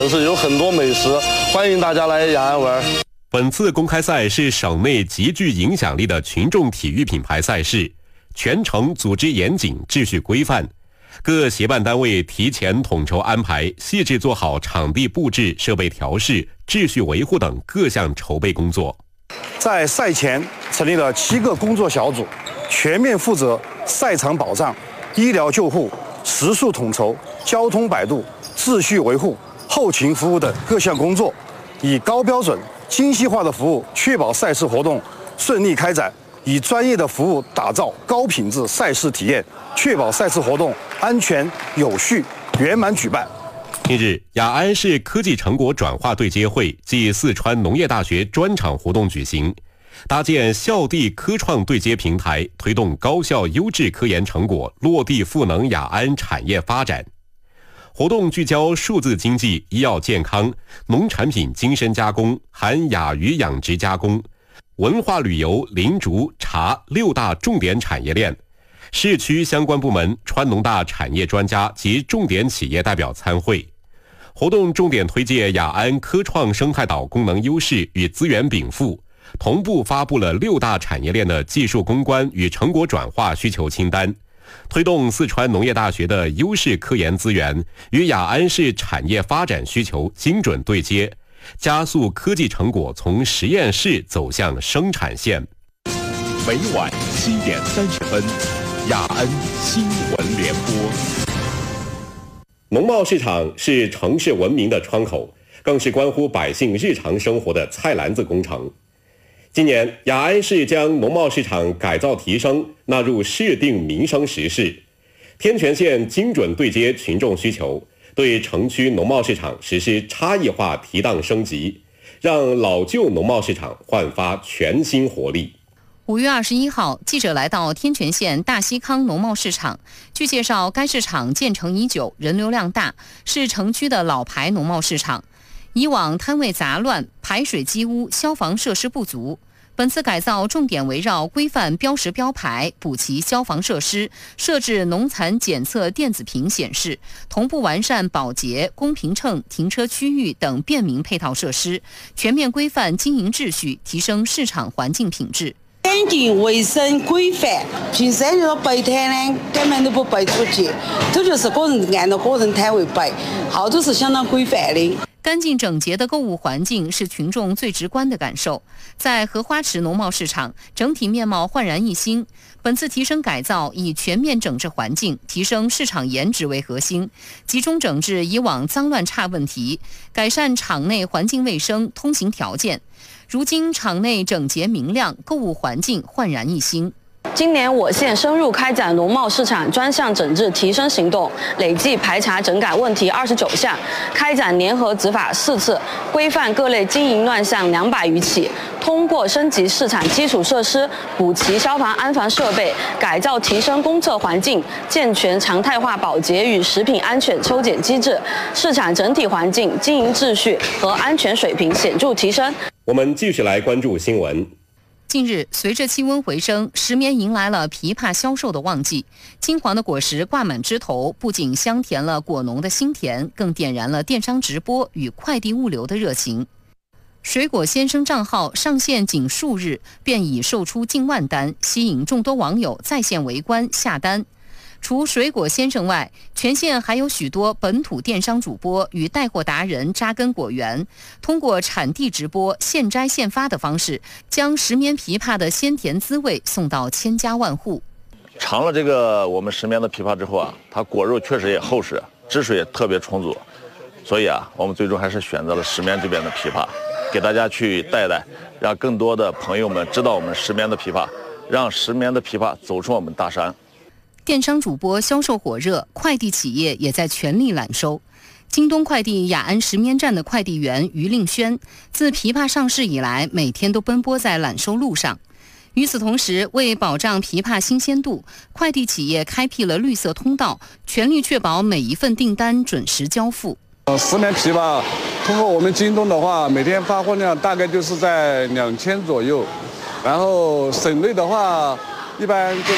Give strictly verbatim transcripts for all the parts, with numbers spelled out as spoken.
是有很多美食，欢迎大家来雅安玩。 本次公开赛是省内极具影响力的群众体育品牌赛事，全程组织严谨、秩序规范。各协办单位提前统筹安排，细致做好场地布置、设备调试、秩序维护等各项筹备工作。 在赛前成立了七个工作小组，全面负责赛场保障、医疗救护、食宿统筹、交通摆渡、秩序维护、后勤服务等各项工作，以高标准、精细化的服务确保赛事活动顺利开展，以专业的服务打造高品质赛事体验，确保赛事活动安全、有序、圆满举办。 近日，雅安市科技成果转化对接会暨四川农业大学专场活动举行，搭建校地科创对接平台，推动高校优质科研成果落地赋能雅安产业发展。活动聚焦数字经济、医药健康、农产品精深加工、含雅鱼养殖加工、文化旅游、林竹、茶六大重点产业链。市区相关部门、川农大产业专家及重点企业代表参会。活动重点推介雅安科创生态岛功能优势与资源禀赋，同步发布了六大产业链的技术攻关与成果转化需求清单，推动四川农业大学的优势科研资源与雅安市产业发展需求精准对接，加速科技成果从实验室走向生产线。 每晚七点三十分，雅安新闻联播。 农贸市场是城市文明的窗口，更是关乎百姓日常生活的菜篮子工程。今年，雅安市将农贸市场改造提升纳入市定民生实事，天全县精准对接群众需求，对城区农贸市场实施差异化提档升级，让老旧农贸市场焕发全新活力。 五月二十一号，记者来到天全县大西康农贸市场。据介绍，该市场建成已久，人流量大，是城区的老牌农贸市场。以往摊位杂乱，排水积污，消防设施不足。本次改造重点围绕规范标识标牌、补齐消防设施、设置农残检测电子屏显示，同步完善保洁、公平秤、停车区域等便民配套设施，全面规范经营秩序，提升市场环境品质。 干净卫生规范，平时就是摆摊呢，根本都不摆出去，这就是个人按照个人摊位摆，好多是相当规范的。 干净整洁的购物环境是群众最直观的感受。在荷花池农贸市场，整体面貌焕然一新。本次提升改造以全面整治环境、提升市场颜值为核心，集中整治以往脏乱差问题，改善场内环境卫生、通行条件。如今场内整洁明亮，购物环境焕然一新。 今年我县深入开展农贸市场专项整治提升行动，累计排查整改问题二十九项，开展联合执法四次，规范各类经营乱象两百余起。通过升级市场基础设施、补齐消防安防设备、改造提升公测环境、健全常态化保洁与食品安全抽检机制，市场整体环境、经营秩序和安全水平显著提升。 我们继续来关注新闻。 近日，随着气温回升，石棉迎来了枇杷销售的旺季。金黄的果实挂满枝头，不仅香甜了果农的心田，更点燃了电商直播与快递物流的热情。水果先生账号上线仅数日，便已售出近万单，吸引众多网友在线围观下单。除水果先生外，全县还有许多本土电商主播与带货达人扎根果园，通过产地直播、现摘现发的方式，将石棉枇杷的鲜甜滋味送到千家万户。 尝了这个我们石棉的枇杷之后啊，它果肉确实也厚实，汁水也特别充足，所以啊，我们最终还是选择了石棉这边的枇杷，给大家去带带，让更多的朋友们知道我们石棉的枇杷，让石棉的枇杷走出我们大山。 电商主播销售火热，快递企业也在全力揽收。京东快递雅安石棉站的快递员于令轩，自枇杷上市以来，每天都奔波在揽收路上。与此同时，为保障枇杷新鲜度，快递企业开辟了绿色通道，全力确保每一份订单准时交付。 呃，石棉枇杷通过我们京东的话，每天发货量大概就是在两千左右，然后省内的话，一般就是。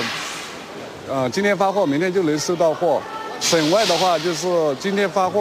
呃，今天发货，明天就能收到货。省外的话，就是今天发货，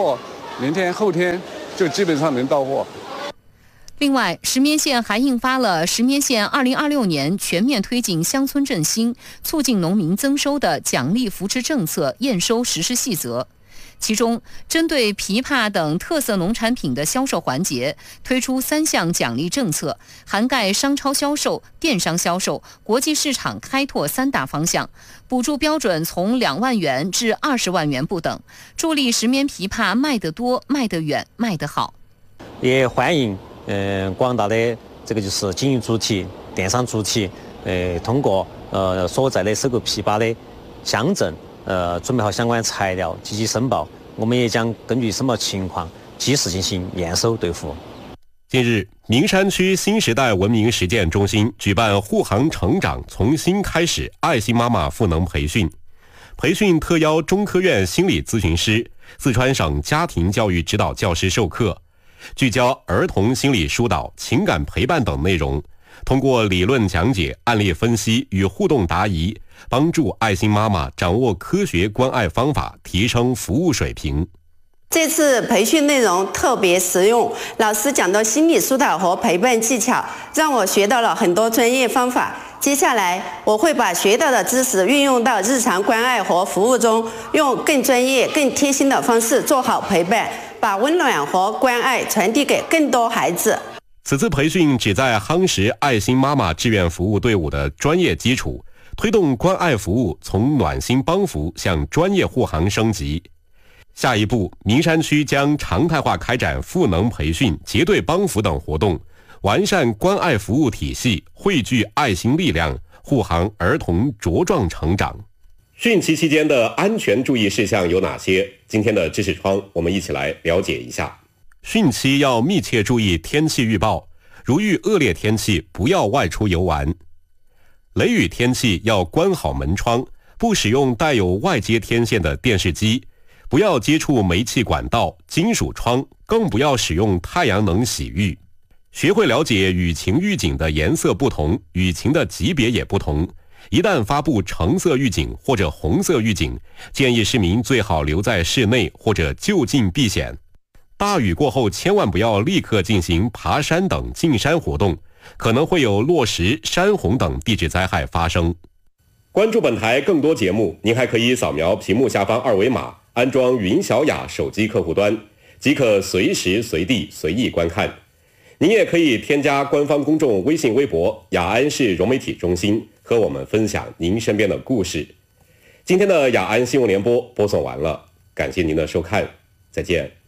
明天后天就基本上能到货。 另外，石棉县还印发了《石棉县二零二六年全面推进乡村振兴、促进农民增收的奖励扶持政策验收实施细则》。其中，针对枇杷等特色农产品的销售环节，推出三项奖励政策，涵盖商超销售、电商销售、国际市场开拓三大方向，补助标准从两万元至二十万元不等，助力石棉枇杷卖得多、卖得远、卖得好。 也欢迎嗯、呃、广大的这个就是经营主体、电商主体，呃通过呃所在的收购枇杷的乡镇。呃，准备好相关材料，积极申报。我们也将根据申报情况，及时进行验收兑付。 近日，名山区新时代文明实践中心举办护航成长从新开始爱心妈妈赋能培训，培训特邀中科院心理咨询师、四川省家庭教育指导教师授课，聚焦儿童心理疏导、情感陪伴等内容。通过理论讲解、案例分析与互动答疑，帮助爱心妈妈掌握科学关爱方法，提升服务水平。 这次培训内容特别实用，老师讲到心理疏导和陪伴技巧，让我学到了很多专业方法。接下来我会把学到的知识运用到日常关爱和服务中，用更专业、更贴心的方式做好陪伴，把温暖和关爱传递给更多孩子。 此次培训旨在夯实爱心妈妈志愿服务队伍的专业基础，推动关爱服务从暖心帮扶向专业护航升级。下一步，名山区将常态化开展赋能培训、结对帮扶等活动，完善关爱服务体系，汇聚爱心力量，护航儿童茁壮成长。汛期期间的安全注意事项有哪些？今天的知识窗，我们一起来了解一下。汛期要密切注意天气预报，如遇恶劣天气，不要外出游玩。雷雨天气要关好门窗，不使用带有外接天线的电视机，不要接触煤气管道、金属窗，更不要使用太阳能洗浴。学会了解雨情预警的颜色不同，雨情的级别也不同。一旦发布橙色预警或者红色预警，建议市民最好留在室内或者就近避险。大雨过后，千万不要立刻进行爬山等进山活动，可能会有落石、山洪等地质灾害发生。关注本台更多节目，您还可以扫描屏幕下方二维码，安装云小雅手机客户端，即可随时随地随意观看。您也可以添加官方公众微信微博雅安市融媒体中心，和我们分享您身边的故事。今天的雅安新闻联播播送完了，感谢您的收看，再见。